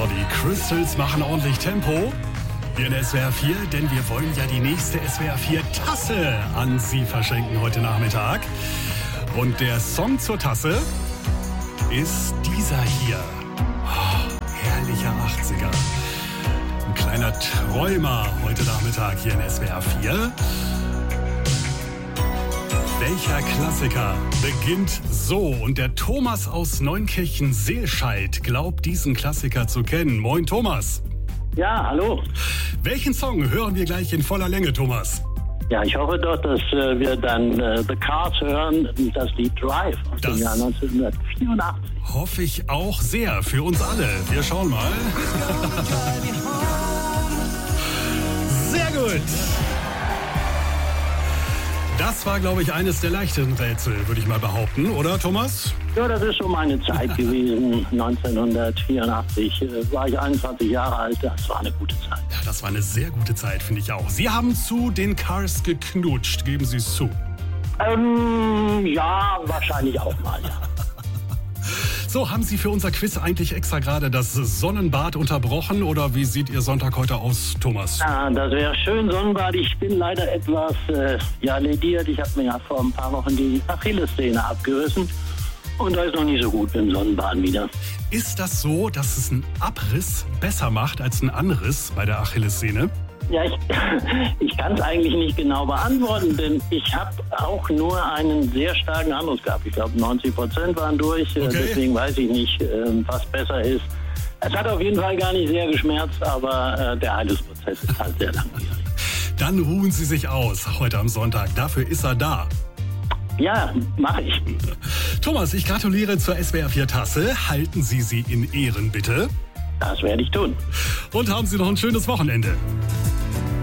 die Crystals machen ordentlich Tempo hier in SWR 4, denn wir wollen ja die nächste SWR 4 Tasse an Sie verschenken heute Nachmittag. Und der Song zur Tasse ist dieser hier. Oh, herrlicher 80er. Ein kleiner Träumer heute Nachmittag hier in SWR 4. Welcher Klassiker beginnt so? Und der Thomas aus Neunkirchen-Seelscheid glaubt, diesen Klassiker zu kennen. Moin, Thomas. Ja, hallo. Welchen Song hören wir gleich in voller Länge, Thomas? Ja, ich hoffe doch, dass wir dann The Cars hören, das Lied Drive aus dem Jahr 1984. Hoffe ich auch sehr für uns alle. Wir schauen mal. Sehr gut. Das war, glaube ich, eines der leichteren Rätsel, würde ich mal behaupten, oder Thomas? Ja, das ist schon meine Zeit gewesen. 1984 war ich 21 Jahre alt. Das war eine gute Zeit. Ja, das war eine sehr gute Zeit, finde ich auch. Sie haben zu den Cars geknutscht, geben Sie es zu. Ja, wahrscheinlich auch mal, ja. So, haben Sie für unser Quiz eigentlich extra gerade das Sonnenbad unterbrochen oder wie sieht Ihr Sonntag heute aus, Thomas? Ja, das wäre schön, Sonnenbad. Ich bin leider etwas lediert. Ich habe mir ja vor ein paar Wochen die Achillessehne abgerissen und da ist noch nicht so gut mit dem Sonnenbaden wieder. Ist das so, dass es einen Abriss besser macht als ein Anriss bei der Achillessehne? Ja, ich kann es eigentlich nicht genau beantworten, denn ich habe auch nur einen sehr starken Anriss gehabt. Ich glaube, 90% waren durch, okay. Deswegen weiß ich nicht, was besser ist. Es hat auf jeden Fall gar nicht sehr geschmerzt, aber der Heilungsprozess ist halt sehr langwierig. Dann ruhen Sie sich aus heute am Sonntag. Dafür ist er da. Ja, mache ich. Thomas, ich gratuliere zur SWR 4 Tasse. Halten Sie sie in Ehren, bitte. Das werde ich tun. Und haben Sie noch ein schönes Wochenende.